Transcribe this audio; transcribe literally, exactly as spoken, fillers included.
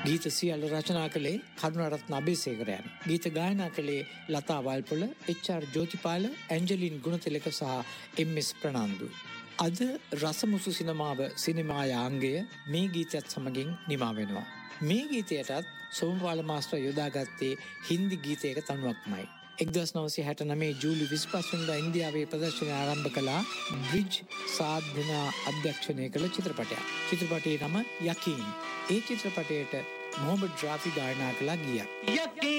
ගීත සියල්ල රචනා කළේ කරුණාරත්න අබේසේකරයන්. ගීත ගායනා කළේ ලතා වල්පොල, එච්.ආර්. ජෝතිපාල, ඇන්ජලින් ගුණතිලක සහ එම්.එස්. ප්‍රනාන්දු. අද රසමුසු සිනමාව සිනමායාංගය මේ ගීතයත් සමගින් නිමා වෙනවා. මේ ගීතයටත් සෝමපාල මාස්ටර් යොදාගත්තේ හින්දි ගීතයක තනුවක්මයි. එක්දහස් නවසිය හැටනවය ජූලි විසිපස් වෙනිදා ඉන්දියාවේ ප්‍රදර්ශනය ආරම්භ කළා බ්‍රිජ් සාධනා අධ්‍යක්ෂණය කළ චිත්‍රපටයක්. චිත්‍රපටයේ නම යකීන්. ඒ චිත්‍රපටයට මොහොමඩ් රාෆි ගායනා කළ ගීයක්.